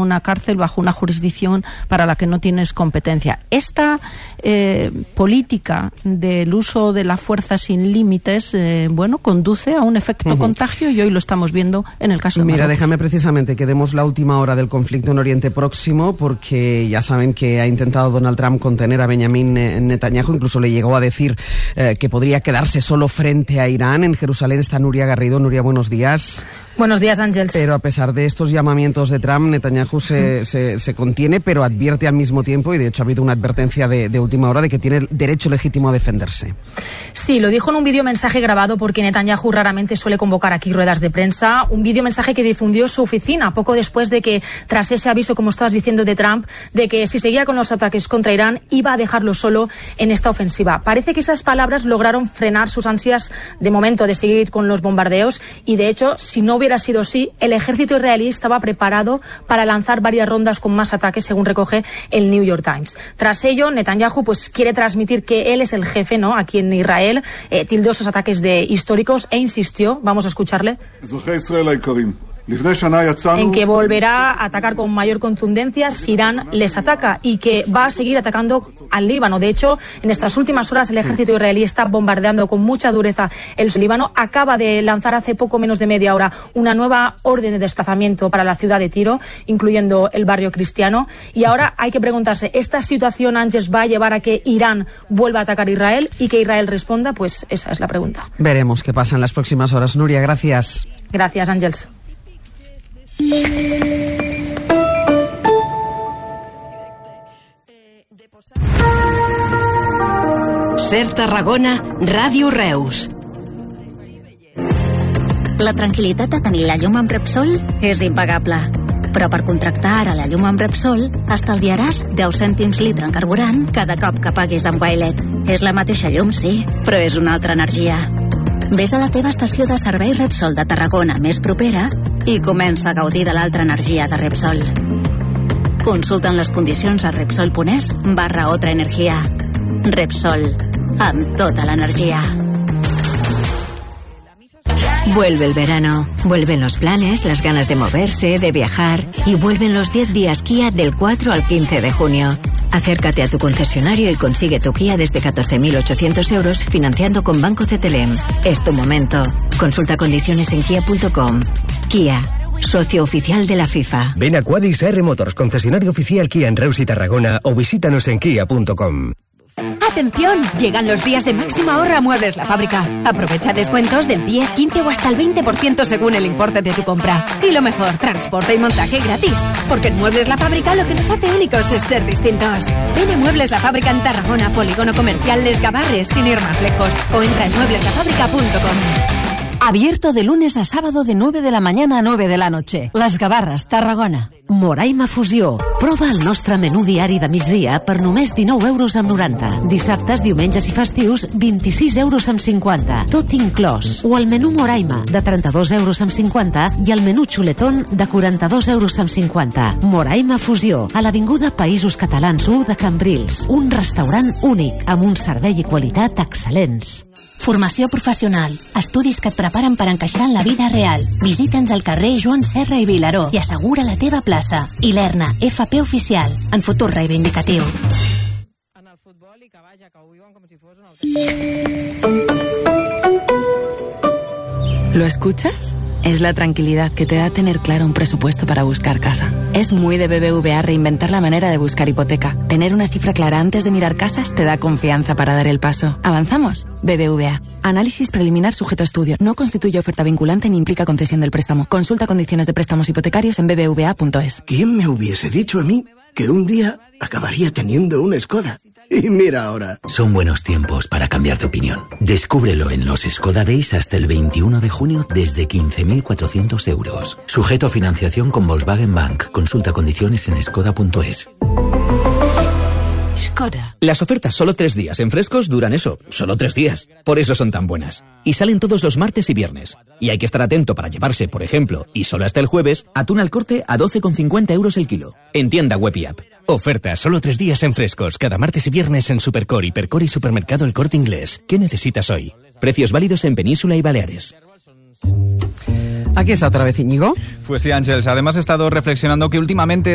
una cárcel bajo una jurisdicción para la que no tienes competencia. Esta política del uso de la fuerza sin límites, conduce a un efecto contagio, y hoy lo estamos viendo en el caso de Marruecos. Mira, déjame precisamente que demos la última hora del conflicto en Oriente Próximo, porque ya saben que ha intentado Donald Trump contener a Benjamin Netanyahu, incluso le llegó a decir que podría quedarse solo frente a Irán. En Jerusalén está Nuria Garrido. Nuria, buenos días. Buenos días, Ángels. Pero a pesar de estos llamamientos de Trump, Netanyahu se contiene, pero advierte al mismo tiempo, y de hecho ha habido una advertencia de última hora de que tiene derecho legítimo a defenderse. Sí, lo dijo en un videomensaje grabado, porque Netanyahu raramente suele convocar aquí ruedas de prensa. Un videomensaje que difundió su oficina poco después de que, tras ese aviso, como estabas diciendo, de Trump, de que si seguía con los ataques contra Irán iba a dejarlo solo en esta ofensiva. Parece que esas palabras lograron frenar sus ansias de momento de seguir con los bombardeos, y de hecho, si no hubiera sido así, el ejército israelí estaba preparado para lanzar varias rondas con más ataques, según recoge el New York Times. Tras ello, Netanyahu quiere transmitir que él es el jefe, ¿no?, aquí en Israel. Tildó esos ataques de históricos e insistió, vamos a escucharle, en que volverá a atacar con mayor contundencia si Irán les ataca, y que va a seguir atacando al Líbano. De hecho, en estas últimas horas el ejército israelí está bombardeando con mucha dureza el Líbano. Acaba de lanzar hace poco menos de media hora una nueva orden de desplazamiento para la ciudad de Tiro, incluyendo el barrio cristiano. Y ahora hay que preguntarse, ¿esta situación, Ángels, va a llevar a que Irán vuelva a atacar a Israel y que Israel responda? Pues esa es la pregunta. Veremos qué pasa en las próximas horas. Nuria, gracias. Gracias, Ángels. Ser Tarragona, Ràdio Reus. La tranquil·litat de tenir la llum amb Repsol és impagable. Però per contractar ara la llum amb Repsol estalviaràs 10 cèntims litre en carburant cada cop que paguis amb Wilet. És la mateixa llum, sí, però és una altra energia. Vés a la teva estació de servei Repsol de Tarragona més propera i comença a gaudir de l'altra energia de Repsol. Consulten les condicions a Repsol.es/otra energia. Repsol, amb tota l'energia. Vuelve el verano, vuelven los planes, las ganas de moverse, de viajar, y vuelven los 10 días Kia del 4 al 15 de junio. Acércate a tu concesionario y consigue tu Kia desde 14.800 euros financiando con Banco CTLM. Es tu momento. Consulta condiciones en kia.com. Kia, socio oficial de la FIFA. Ven a Quadis R Motors, concesionario oficial Kia en Reus y Tarragona, o visítanos en kia.com. ¡Atención! Llegan los días de máxima ahorro a Muebles La Fábrica. Aprovecha descuentos del 10, 15 o hasta el 20% según el importe de tu compra. Y lo mejor, transporte y montaje gratis. Porque en Muebles La Fábrica lo que nos hace únicos es ser distintos. Ven a Muebles La Fábrica en Tarragona, Polígono Comercial Les Gavarres, sin ir más lejos. O entra en muebleslafábrica.com. Abierto de lunes a sábado de 9 de la mañana a 9 de la noche. Les Gavarres, Tarragona. Moraima Fusió. Prova el nostre menú diari de migdia per només 19,90 €. Dissabtes, diumenges i festius, 26,50 €. Tot inclòs. O el menú Moraima, de 32,50 € i el menú Xuletón, de 42,50 €. Moraima Fusió, a l'Avinguda Països Catalans 1 de Cambrils. Un restaurant únic, amb un servei i qualitat excel·lents. Formació professional. Estudis que et preparen per encaixar en la vida real. Visita'ns al carrer Joan Serra i Vilaró i assegura la teva plaça. I l'ERNA, FP Oficial, en futur reivindicatiu. ¿Lo escuchas? Es la tranquilidad que te da tener claro un presupuesto para buscar casa. Es muy de BBVA reinventar la manera de buscar hipoteca. Tener una cifra clara antes de mirar casas te da confianza para dar el paso. ¿Avanzamos? BBVA. Análisis preliminar sujeto a estudio. No constituye oferta vinculante ni implica concesión del préstamo. Consulta condiciones de préstamos hipotecarios en bbva.es. ¿Quién me hubiese dicho a mí que un día acabaría teniendo una Skoda? Y mira ahora. Son buenos tiempos para cambiar de opinión. Descúbrelo en los Skoda Days hasta el 21 de junio desde 15.400 €. Sujeto a financiación con Volkswagen Bank. Consulta condiciones en skoda.es. Skoda. Las ofertas solo 3 días en Frescos duran eso, solo 3 días. Por eso son tan buenas. Y salen todos los martes y viernes. Y hay que estar atento para llevarse, por ejemplo, y solo hasta el jueves, atún al corte a 12,50 € el kilo. En tienda web y app. Oferta solo 3 días en Frescos, cada martes y viernes en Supercor, Hipercor y Supermercado El Corte Inglés. ¿Qué necesitas hoy? Precios válidos en Península y Baleares. Aquí está otra vez Íñigo. Pues sí, Ángels. Además he estado reflexionando que últimamente